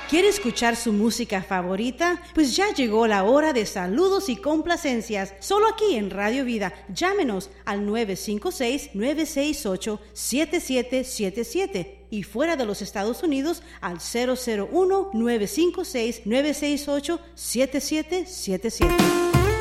¿Quiere escuchar su música favorita? Pues ya llegó la hora de saludos y complacencias. Solo aquí en Radio Vida. Llámenos al 956-968-7777 y fuera de los Estados Unidos al 001-956-968-7777.